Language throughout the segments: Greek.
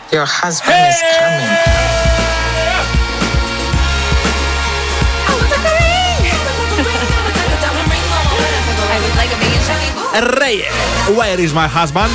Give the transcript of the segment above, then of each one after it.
Your husband is coming. I would like a big shiny. Ray, where is my husband?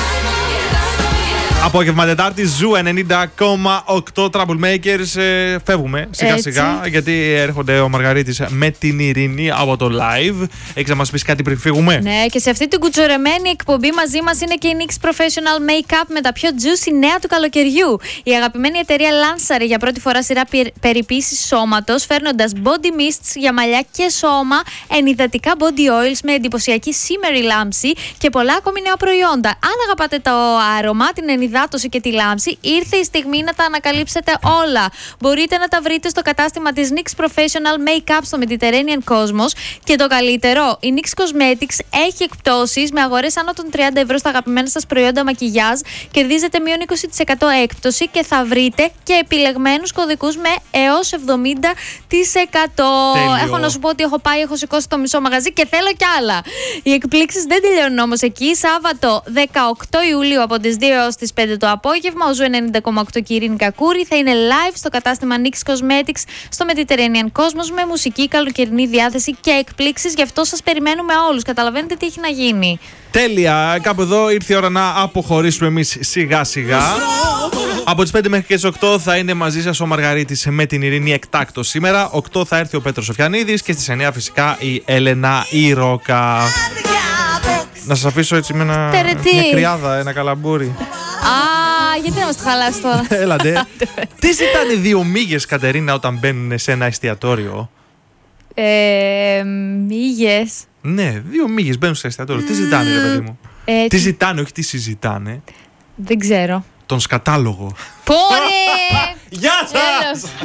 Απόγευμα Τετάρτη, Ζου 90,8 Troublemakers. Φεύγουμε σιγά σιγά, γιατί έρχονται ο Μαργαρίτης με την Ειρήνη από το live. Έχεις να μας πεις κάτι πριν φύγουμε? Ναι, και σε αυτή την κουτσορεμένη εκπομπή μαζί μας είναι και η NYX Professional Makeup με τα πιο juicy νέα του καλοκαιριού. Η αγαπημένη εταιρεία λάνσαρε για πρώτη φορά σειρά περιποίησης σώματος, φέρνοντας body mists για μαλλιά και σώμα, ενυδατικά body oils με εντυπωσιακή shimmery λάμψη και πολλά ακόμη νέα προϊόντα. Αν αγαπάτε το άρωμα, την ενυδάτωση και τη λάμψη, ήρθε η στιγμή να τα ανακαλύψετε όλα. Μπορείτε να τα βρείτε στο κατάστημα της NYX Professional Makeup στο Mediterranean Cosmos. Και το καλύτερο, η NYX Cosmetics έχει εκπτώσεις με αγορές άνω των 30 ευρώ στα αγαπημένα σας προϊόντα μακιγιάζ. Κερδίζετε μείον 20% έκπτωση και θα βρείτε και επιλεγμένους κωδικούς με έως 70%. Τέλειο. Έχω να σου πω ότι έχω πάει, έχω σηκώσει το μισό μαγαζί και θέλω κι άλλα. Οι εκπλήξεις δεν τελειώνουν όμως εκεί. Σάββατο 18 Ιουλίου από τις 2 έως τις 5 το απόγευμα, ο Ζου 90,8 και η Ειρήνη Κακούρη θα είναι live στο κατάστημα NYX Cosmetics στο Mediterranean Cosmos με μουσική, καλοκαιρινή διάθεση και εκπλήξεις. Γι' αυτό σας περιμένουμε όλους. Καταλαβαίνετε τι έχει να γίνει. Τέλεια. Κάπου εδώ ήρθε η ώρα να αποχωρήσουμε εμείς σιγά σιγά. Από τις 5 μέχρι και τις 8 θα είναι μαζί σας ο Μαργαρίτης με την Ειρήνη εκτάκτο σήμερα. 8 θα έρθει ο Πέτρος Σοφιανίδης και στις 9 φυσικά η Έλενα η Ρόκα. Να σας αφήσω έτσι με μια κρυάδα, ένα καλαμπούρι. Γιατί να μας το χαλάσει τώρα. Έλατε. Τι ζητάνε δύο μύγες, Κατερίνα, όταν μπαίνουν σε ένα εστιατόριο? Μύγες. Ναι, δύο μύγες μπαίνουν σε εστιατόριο. Τι ζητάνε, ρε παιδί μου? Τι ζητάνε, όχι τι συζητάνε. Δεν ξέρω. Τον σκατάλογο. Πόρε! Γεια σας!